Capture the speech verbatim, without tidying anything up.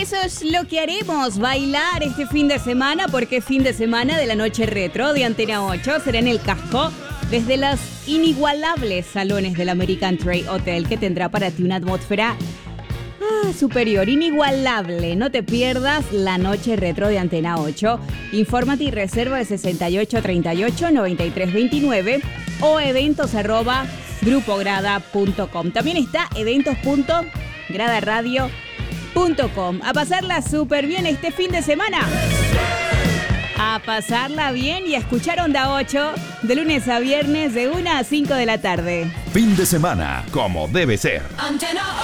Eso es lo que haremos, bailar este fin de semana, porque es fin de semana de la noche retro de Antena ocho. Será en el Casco, desde los inigualables salones del American Trade Hotel, que tendrá para ti una atmósfera ah, superior, inigualable. No te pierdas la noche retro de Antena ocho. Infórmate y reserva de sesenta y ocho treinta y ocho noventa y tres veintinueve o eventos arroba grupograda punto com. También está eventos punto grada radio punto com. A pasarla súper bien este fin de semana. A pasarla bien y a escuchar Onda ocho de lunes a viernes de una a cinco de la tarde. Fin de semana, como debe ser. Antena